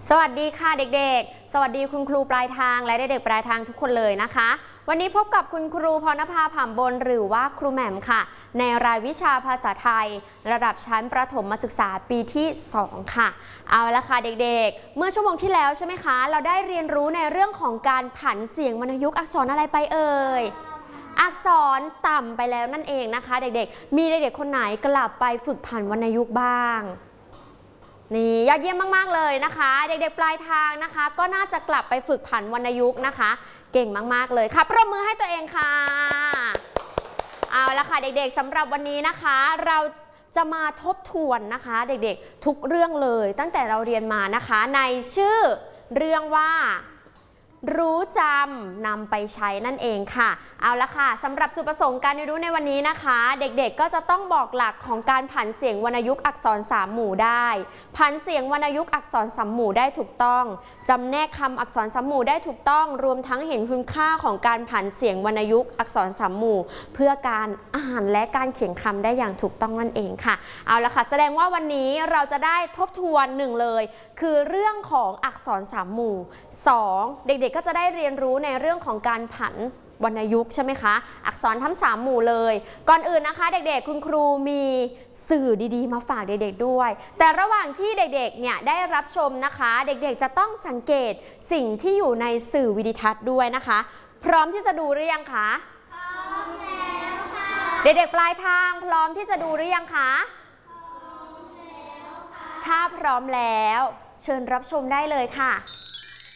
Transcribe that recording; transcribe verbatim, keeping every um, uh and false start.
สวัสดีค่ะเด็กๆสวัสดีคุณครูปลายทางและเด็กๆปลายทางทุกคนเลยนะคะวันนี้พบกับคุณครูพรณภาผ่ำบนหรือว่าครูแหม่มค่ะในรายวิชาภาษาไทยระดับชั้นประถมศึกษาปีที่สองค่ะเอาละค่ะเด็กๆเมื่อชั่วโมงที่แล้วใช่ไหมคะเราได้เรียนรู้ในเรื่องของการผันเสียงวรรณยุกต์อักษรอะไรไปเอ่ยอักษรต่ำไปแล้วนั่นเองนะคะเด็กๆมีเด็กๆคนไหนกลับไปฝึกผันวรรณยุกต์บ้างนี่ยอดเยี่ยมมากๆเลยนะคะเด็กๆปลายทางนะคะก็น่าจะกลับไปฝึกผันวรรณยุกต์นะคะเก่งมากๆเลยค่ะปรบมือให้ตัวเองค่ะเอาละค่ะเด็กๆสำหรับวันนี้นะคะเราจะมาทบทวนนะคะเด็กๆทุกเรื่องเลยตั้งแต่เราเรียนมานะคะในชื่อเรื่องว่ารู้จำนำไปใช้นั่นเองค่ะเอาละค่ะสำหรับจุดประสงค์การเรียนรู้ในวันนี้นะคะเด็กๆก็จะต้องบอกหลักของการผันเสียงวรรณยุกต์อักษรสามหมู่ได้ผันเสียงวรรณยุกต์อักษรสามหมู่ได้ถูกต้องจำแนกคำอักษรสามหมู่ได้ถูกต้องรวมทั้งเห็นคุณค่าของการผันเสียงวรรณยุกต์อักษรสามหมู่เพื่อการอ่านและการเขียนคำได้อย่างถูกต้องนั่นเองค่ะเอาละค่ะแสดงว่าวันนี้เราจะได้ทบทวนหนึ่งเลยคือเรื่องของอักษรสามหมู่สองเด็กๆก็จะได้เรียนรู้ในเรื่องของการผันวรรณยุกต์ใช่ไหมคะอักษรทั้งสามหมู่เลยก่อนอื่นนะคะเด็กๆคุณครูมีสื่อดีๆมาฝากเด็กๆด้วยแต่ระหว่างที่เด็กๆเนี่ยได้รับชมนะคะเด็กๆจะต้องสังเกตสิ่งที่อยู่ในสื่อวิดิทัศน์ด้วยนะคะพร้อมที่จะดูหรือยังคะพร้อมแล้วค่ะเด็กๆปลายทางพร้อมที่จะดูหรือยังคะพร้อมแล้วค่ะถ้าพร้อมแล้วเชิญรับชมได้เลยค่ะ